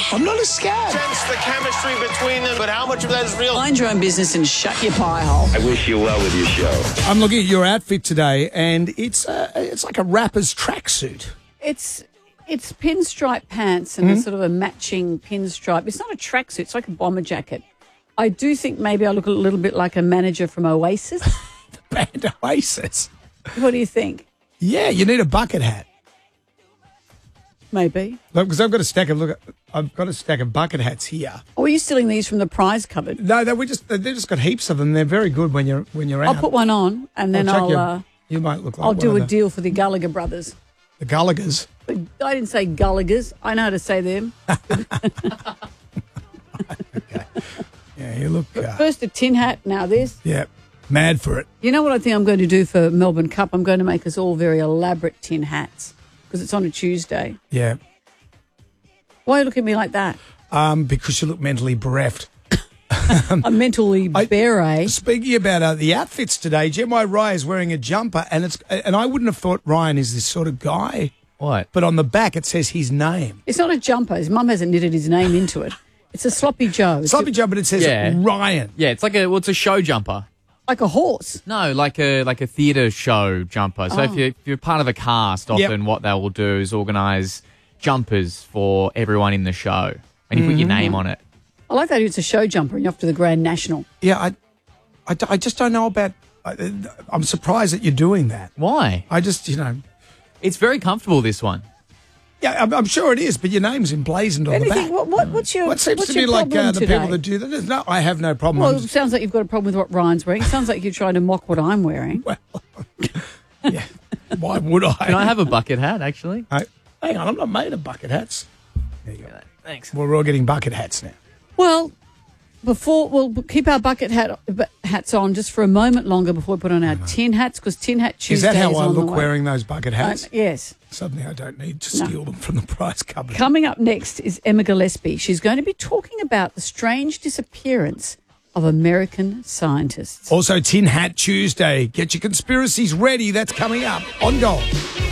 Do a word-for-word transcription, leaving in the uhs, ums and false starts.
I'm not a scab. Sense the chemistry between them, but how much of that is real? Mind your own business and shut your pie hole. I wish you well with your show. I'm looking at your outfit today, and it's uh, it's like a rapper's tracksuit. It's it's pinstripe pants and Mm-hmm. a sort of a matching pinstripe. It's not a tracksuit. It's like a bomber jacket. I do think maybe I look a little bit like a manager from Oasis. The band Oasis. What do you think? Yeah, you need a bucket hat. Maybe. Because I've got a stack of look. I've got a stack of bucket hats here. Or are you stealing these from the prize cupboard? No, they we just they've just got heaps of them. They're very good when you're when you're out. I'll put one on and then I'll check I'll your- uh, you might look like I'll one do of a the, deal for the Gallagher brothers. the Gullagers. But I didn't say Gullagers. I know how to say them. Yeah, you look. Uh, First a tin hat, now this. yeah, mad for it. You know what I think I'm going to do for Melbourne Cup? I'm going to make us all very elaborate tin hats because it's on a Tuesday. Yeah, Why look at me like that? um, because you look mentally bereft. I'm mentally I- bare, eh? Speaking about uh, the outfits today, Gemma Rye is wearing a jumper, and it's and I wouldn't have thought Ryan is this sort of guy. What? But on the back it says his name. It's not a jumper. His mum hasn't knitted his name into it. It's a sloppy Joe. It's Sloppy jumper, but it says Yeah. Ryan. Yeah, it's like a well, it's a show jumper. like a horse. No, like a like a theatre show jumper. So if, Oh. you're, if you're part of a cast, often what they will do is organise jumpers for everyone in the show, and you put Mm-hmm. your name on it. I like that it's a show jumper and you're off to the Grand National. Yeah, I, I, I just don't know about. I, I'm surprised that you're doing that. Why? I just, you know, It's very comfortable. This one. yeah, I'm, I'm sure it is, but your name's emblazoned on the Anything? back. What, what, what's your What seems what's to be your like problem uh, the today? people that do that. There's No, I have no problem. Well, I'm it just- sounds like you've got a problem with what Ryan's wearing. It sounds like you're trying to mock what I'm wearing. well, yeah. Why would I? Can I have a bucket hat? Actually. I- hang on, I'm not made of bucket hats. There you go. Thanks. Well, we're all getting bucket hats now. Well, before we'll keep our bucket hat hats on just for a moment longer before we put on our tin hats because tin hat Tuesday Is that how is I on the look way. wearing those bucket Uh, hats? yes. Suddenly I don't need to steal them from the prize cupboard. Coming up next is Emma Gillespie. She's going to be talking about the strange disappearance of American scientists. Also, Tin Hat Tuesday. Get your conspiracies ready. That's coming up on Gold.